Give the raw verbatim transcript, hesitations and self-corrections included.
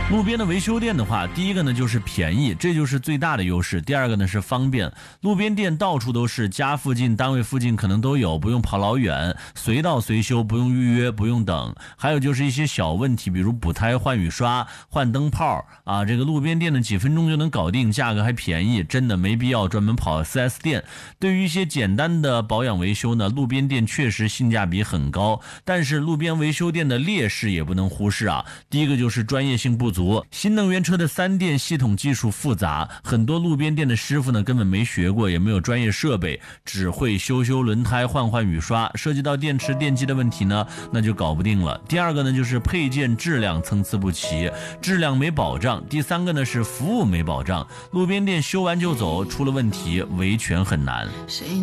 路边的维修店的话，第一个呢就是便宜，这就是最大的优势。第二个呢是方便，路边店到处都是，家附近、单位附近可能都有，不用跑老远，随到随修，不用预约，不用等。还有就是一些小问题，比如补胎、换雨刷、换灯泡啊，这个路边店呢几分钟就能搞定，价格还便宜，真的没必要专门跑 四 S 店。对于一些简单的保养维修呢，路边店确实性价比很高，但是路边维修店的劣势也不能忽视啊。第一个就是专业性不足。新能源车的三电系统技术复杂，很多路边店的师傅呢根本没学过，也没有专业设备，只会修修轮胎、换换雨刷，涉及到电池电机的问题呢，那就搞不定了。第二个呢就是配件质量参差不齐，质量没保障。第三个呢是服务没保障，路边店修完就走，出了问题维权很难。